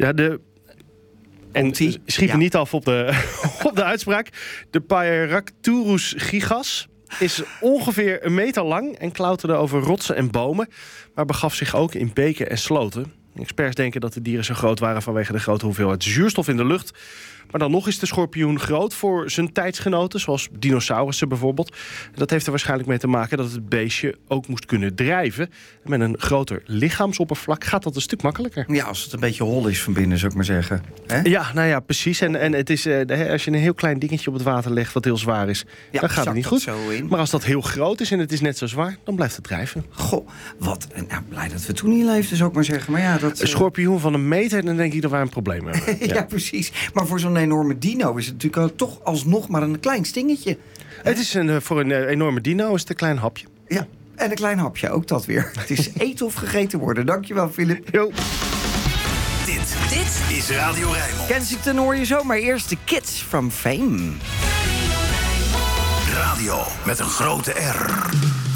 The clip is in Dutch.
Ja, en schiet me niet af op de uitspraak. De Phaeoracturus gigas is ongeveer 1 meter lang en klauterde over rotsen en bomen, maar begaf zich ook in beken en sloten. Experts denken dat de dieren zo groot waren vanwege de grote hoeveelheid zuurstof in de lucht. Maar dan nog is de schorpioen groot voor zijn tijdsgenoten, zoals dinosaurussen bijvoorbeeld. Dat heeft er waarschijnlijk mee te maken dat het beestje ook moest kunnen drijven. En met een groter lichaamsoppervlak gaat dat een stuk makkelijker. Ja, als het een beetje hol is van binnen, zou ik maar zeggen. Hè? Ja, nou ja, precies. En het is, als je een heel klein dingetje op het water legt wat heel zwaar is, dan gaat het niet goed. Maar als dat heel groot is en het is net zo zwaar, dan blijft het drijven. Goh, wat blij dat we toen niet leefden, zou ik maar zeggen. Maar ja, Een schorpioen van 1 meter, dan denk ik dat wij een probleem hebben. Ja, precies. Maar voor zo'n enorme dino is het natuurlijk toch alsnog maar een klein stingetje. Het is voor een enorme dino is het een klein hapje. Ja, en een klein hapje, ook dat weer. Het is eten of gegeten worden. Dankjewel, Philip. Jo. Dit is Radio Rijnmond. Kensington hoor je zo, maar eerst de Kids from Fame. Radio met een grote R.